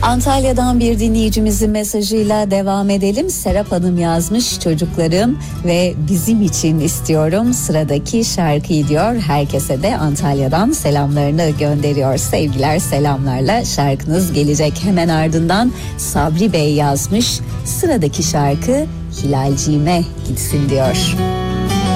Antalya'dan bir dinleyicimizin mesajıyla devam edelim. Serap Hanım yazmış, çocuklarım ve bizim için istiyorum sıradaki şarkıyı diyor. Herkese de Antalya'dan selamlarını gönderiyor. Sevgiler selamlarla şarkınız gelecek. Hemen ardından Sabri Bey yazmış, sıradaki şarkı Hilalciğime gitsin diyor.